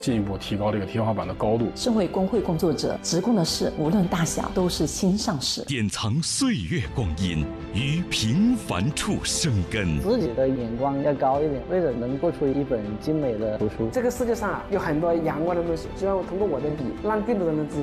进一步提高这个天花板的高度。 身为工会工作者，职工的事无论大小都是心上事。 典藏岁月光阴，于平凡处生根。 自己的眼光要高一点，为了能做出一本精美的图书。 这个世界上有很多阳光的东西，只要通过我的笔，让更多人知道。